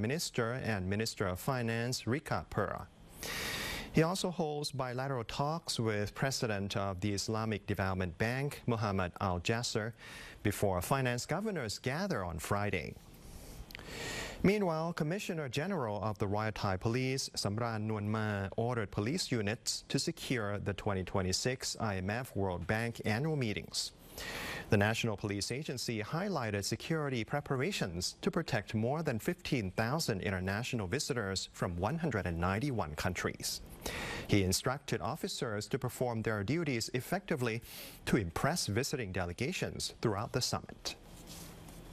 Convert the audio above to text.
Minister and Minister of Finance Rika Pura. He also holds bilateral talks with President of the Islamic Development Bank, Mohammed Al Jasser, before finance governors gather on Friday. Meanwhile, Commissioner General of the Royal Thai Police, Samran Nuanma, ordered police units to secure the 2026 IMF World Bank annual meetings. The National Police Agency highlighted security preparations to protect more than 15,000 international visitors from 191 countries. He instructed officers to perform their duties effectively to impress visiting delegations throughout the summit.